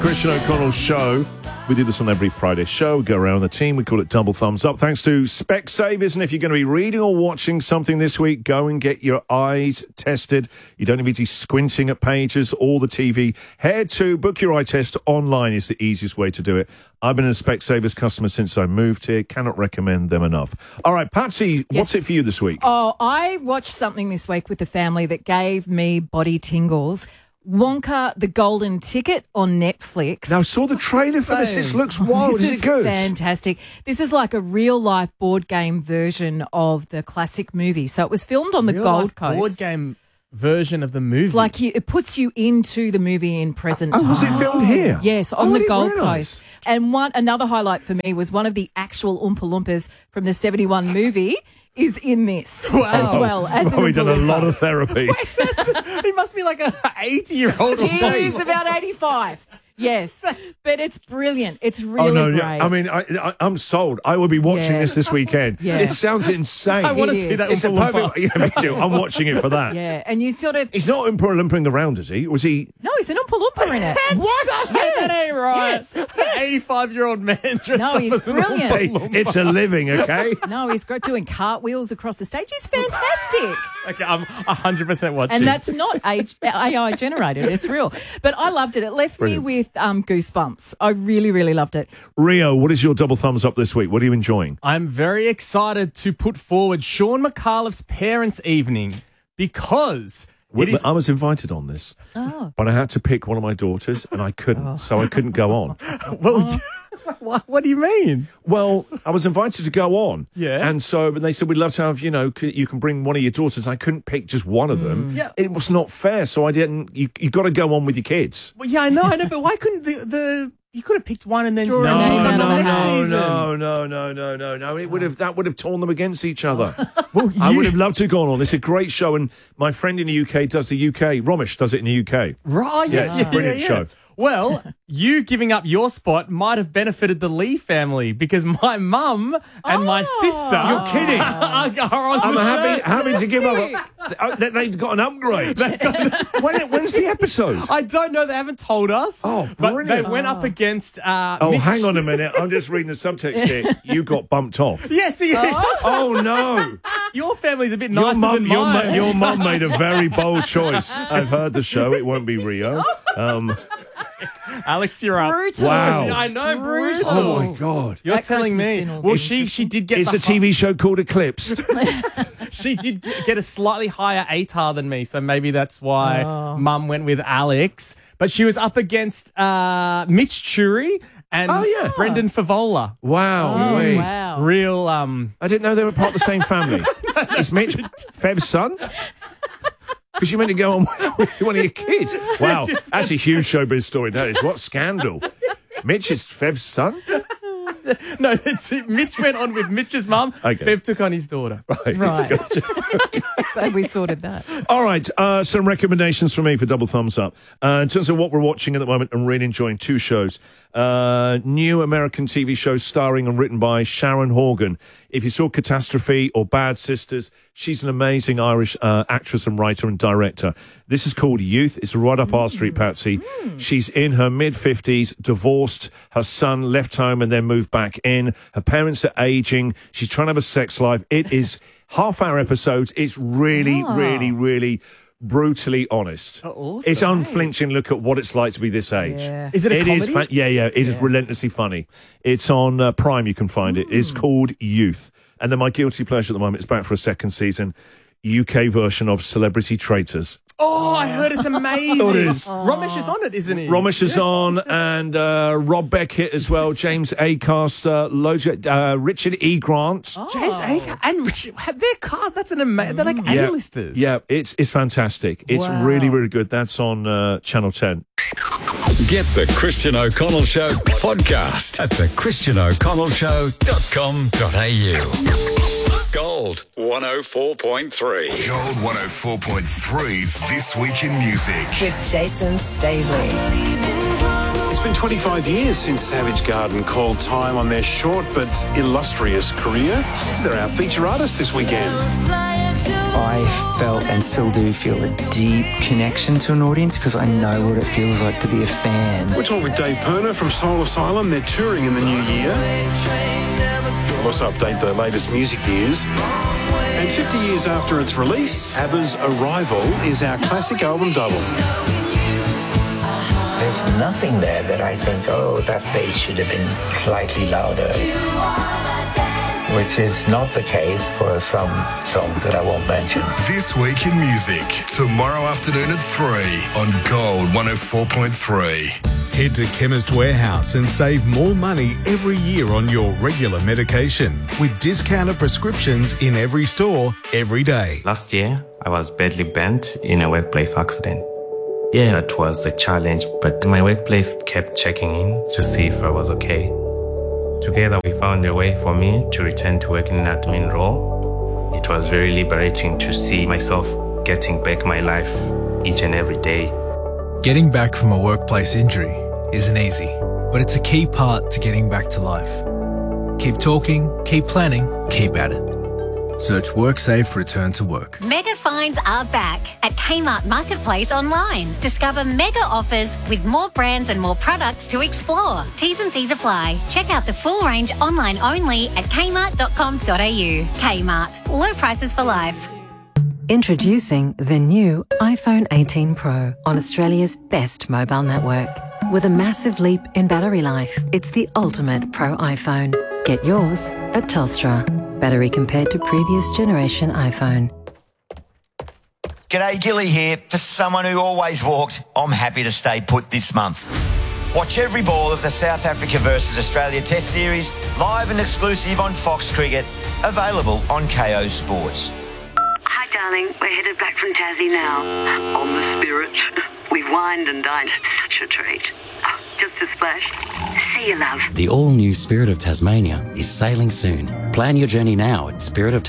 Christian O'Connell Show. We do this on every Friday show. We go around the team. We call it Double Thumbs Up. Thanks to Specsavers. And if you're going to be reading or watching something this week, go and get your eyes tested. You don't need to be squinting at pages or the TV. Head to Book Your Eye Test online is the easiest way to do it. I've been a Specsavers customer since I moved here. Cannot recommend them enough. All right, Patsy, what's it for you this week? Oh, I watched something this week with the family that gave me body tingles. Wonka, the Golden Ticket on Netflix. Now, I saw the trailer for this. This looks wild. This is it good? Fantastic. This is like a real-life board game version of the classic movie. So it was filmed on the Gold Coast. Board game version of the movie. It's like it puts you into the movie in present time. Oh, was it filmed here? Yes, on the Gold realise. Coast. And another highlight for me was one of the actual Oompa Loompas from the 71 movie is in this as well as We've done a lot of therapy. He must be like a 80-year-old or He something. is about 85. Yes, but it's brilliant. It's really great. I mean, I'm sold. I will be watching this weekend. Yeah. It sounds insane. I want to It see is. that It's a Oompa perfect. Loompa. Yeah, me too. I'm watching it for that. Yeah, and you sort of... He's not Oompa Loomping around, is he? Was he? No, he's an Oompa Loompa in it. What? Yes. That ain't right. Yes. 85-year-old man dressed No, up he's as an brilliant. Oompa Hey, Loompa. it's a living, okay? No, he's doing cartwheels across the stage. He's fantastic. Okay, I'm 100% watching. And that's not AI generated. It's real. But I loved it. It left Brilliant. me with goosebumps. I really, really loved it. Rio, what is your double thumbs up this week? What are you enjoying? I'm very excited to put forward Sean McAuliffe's Parents' Evening because it is... I was invited on this, but I had to pick one of my daughters, and I couldn't, so I couldn't go on. Well, what do you mean? Well, I was invited to go on. Yeah. And so they said, we'd love to have, you can bring one of your daughters. I couldn't pick just one of them. Yeah. It was not fair, so I didn't. You got to go on with your kids. Well, yeah, I know, but why couldn't you could have picked one and then Draw a just name out of the next hat. season. No. That would have torn them against each other. Well, I would have loved to have gone on. It's a great show, and my friend in the UK does the UK. Romesh does it in the UK. Right, Yeah, yes, it's a brilliant show. Well, you giving up your spot might have benefited the Lee family because my mum and my sister You're kidding. are on I'm the show. having to give up. They've got an upgrade. When's the episode? I don't know. They haven't told us. Oh, but brilliant. they went up against. Oh, Mitch. hang on a minute. I'm just reading the subtext here. You got bumped off. Yes. Oh, no. Your family's a bit Your nicer than mine. your mum made a very bold choice. I've heard the show. It won't be Rio. Alex, you're up. Brutal. Wow. I know, brutal. Oh, my God. You're That telling Christmas me. dinner will Well, be she did get It's a TV show called Eclipsed. She did get a slightly higher ATAR than me, so maybe that's why Mum went with Alex. But she was up against Mitch Churi and Brendan Favola. Wow. wait. Wow. Real, I didn't know they were part of the same family. Is Mitch Fev's son? Because you meant to go on with one of your kids. Wow, that's a huge showbiz story, that is. What scandal. Mitch is Fev's son? no, Mitch went on with Mitch's mum. Okay. Fev took on his daughter. Right. Glad we sorted that. All right, some recommendations for me for Double Thumbs Up. In terms of what we're watching at the moment, I'm really enjoying two shows. New American TV show starring and written by Sharon Horgan. If you saw Catastrophe or Bad Sisters, she's an amazing Irish actress and writer and director. This is called Youth. It's right up our street, Patsy. She's in her mid-50s, divorced. Her son left home and then moved back in. Her parents are aging. She's trying to have a sex life. It is half-hour episodes. It's really, really brutally honest. Awesome. It's unflinching look at what it's like to be this age. Yeah. Is it a It is comedy? It is relentlessly funny. It's on Prime. You can find it. It's called Youth. And then my guilty pleasure at the moment is back for a second season. UK version of Celebrity Traitors. Oh, I heard it's amazing. It is. Ramesh is on it, isn't he? Ramesh is on, and Rob Beckett as well, James Acaster, Richard E. Grant. James Aker and Richard, their card. That's an amazing. They're like A-listers. Yeah, it's fantastic. It's really, really good. That's on Channel 10. Get the Christian O'Connell Show podcast at thechristianoconnellshow.com.au. Gold 104.3. Gold 104.3's This Week in Music. With Jason Staveley. It's been 25 years since Savage Garden called time on their short but illustrious career. They're our feature artist this weekend. I felt and still do feel a deep connection to an audience because I know what it feels like to be a fan. We're talking with Dave Perner from Soul Asylum. They're touring in the new year. We'll also update the latest music news. And 50 years after its release, ABBA's Arrival is our classic album double. There's nothing there that I think, oh, that bass should have been slightly louder. Which is not the case for some songs that I won't mention. This Week in Music, tomorrow afternoon at 3 on Gold 104.3. Head to Chemist Warehouse and save more money every year on your regular medication with discounted prescriptions in every store, every day. Last year, I was badly bent in a workplace accident. Yeah, it was a challenge, but my workplace kept checking in to see if I was okay. Together, we found a way for me to return to working in an admin role. It was very liberating to see myself getting back my life each and every day. Getting back from a workplace injury isn't easy, but it's a key part to getting back to life. Keep talking, keep planning, keep at it. Search WorkSafe Return to Work. Mega finds are back at Kmart Marketplace online. Discover mega offers with more brands and more products to explore. T's and C's apply. Check out the full range online only at kmart.com.au. Kmart. Low prices for life. Introducing the new iPhone 18 Pro on Australia's best mobile network. With a massive leap in battery life, it's the ultimate Pro iPhone. Get yours at Telstra. Battery compared to previous generation iPhone. G'day, Gilly here. For someone who always walked, I'm happy to stay put this month. Watch every ball of the South Africa versus Australia Test Series, live and exclusive on Fox Cricket, available on KO Sports. Hi, darling. We're headed back from Tassie now. On the Spirit. We've wined and dined. Such a treat. Oh, just a splash. See you, love. The all-new Spirit of Tasmania is sailing soon. Plan your journey now at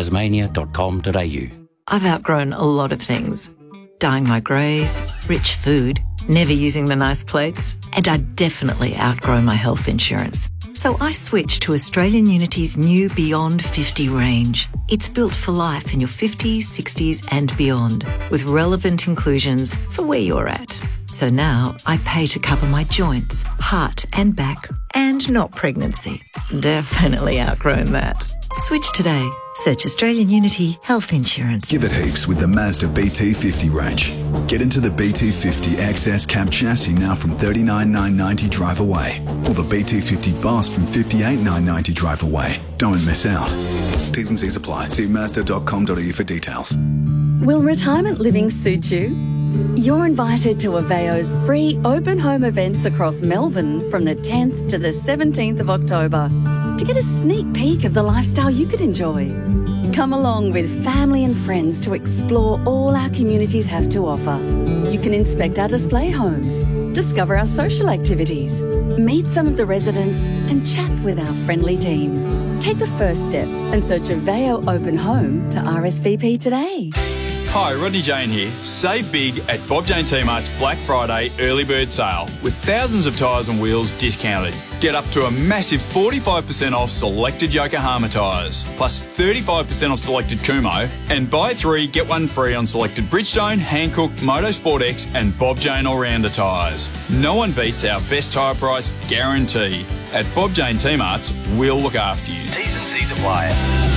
spiritoftasmania.com.au. I've outgrown a lot of things. Dyeing my greys, rich food, never using the nice plates, and I definitely outgrow my health insurance. So I switched to Australian Unity's new Beyond 50 range. It's built for life in your 50s, 60s and beyond, with relevant inclusions for where you're at. So now I pay to cover my joints, heart and back, and not pregnancy. Definitely outgrown that. Switch today. Search Australian Unity Health Insurance. Give it heaps with the Mazda BT50 range. Get into the BT50 XS cab chassis now from $39,990 drive away. Or the BT50 Boss from $58,990 drive away. Don't miss out. T's and C's apply. See Mazda.com.au for details. Will retirement living suit you? You're invited to Aveo's free open home events across Melbourne from the 10th to the 17th of October to get a sneak peek of the lifestyle you could enjoy. Come along with family and friends to explore all our communities have to offer. You can inspect our display homes, discover our social activities, meet some of the residents and chat with our friendly team. Take the first step and search Aveo Open Home to RSVP today. Hi, Rodney Jane here. Save big at Bob Jane T-Mart's Black Friday early bird sale with thousands of tyres and wheels discounted. Get up to a massive 45% off selected Yokohama tyres, plus 35% off selected Kumho, and buy 3, get 1 free on selected Bridgestone, Hankook, Motorsport X and Bob Jane All-Rounder tyres. No one beats our best tyre price guarantee. At Bob Jane T-Mart's, we'll look after you. T's and C's apply.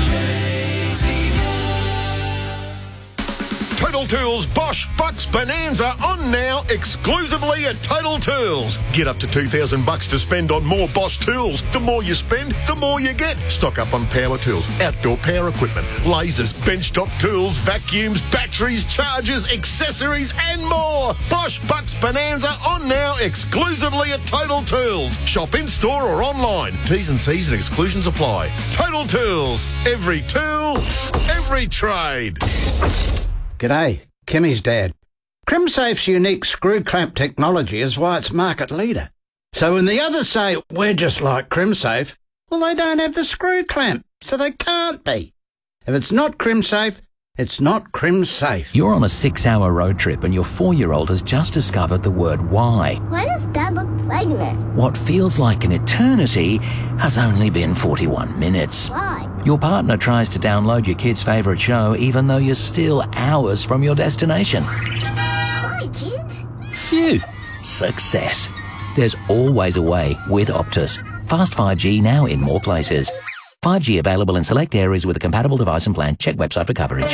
Total Tools Bosch Bucks Bonanza on now exclusively at Total Tools. Get up to $2,000 to spend on more Bosch tools. The more you spend, the more you get. Stock up on power tools, outdoor power equipment, lasers, benchtop tools, vacuums, batteries, chargers, accessories and more. Bosch Bucks Bonanza on now exclusively at Total Tools. Shop in store or online. T's and C's and exclusions apply. Total Tools. Every tool, every trade. G'day, Kimmy's dad. CrimSafe's unique screw clamp technology is why it's market leader. So when the others say, we're just like CrimSafe, well, they don't have the screw clamp, so they can't be. If it's not CrimSafe, it's not CrimSafe. You're on a 6-hour road trip and your 4-year-old has just discovered the word why. Why does Dad look pregnant? What feels like an eternity has only been 41 minutes. Why? Your partner tries to download your kid's favourite show even though you're still hours from your destination. Hi, kids. Phew. Success. There's always a way with Optus. Fast 5G now in more places. 5G available in select areas with a compatible device and plan. Check website for coverage.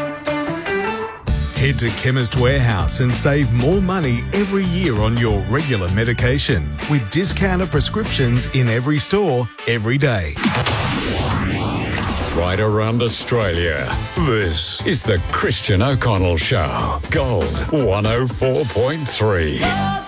Head to Chemist Warehouse and save more money every year on your regular medication with discounted prescriptions in every store, every day. Right around Australia, this is the Christian O'Connell Show. Gold 104.3.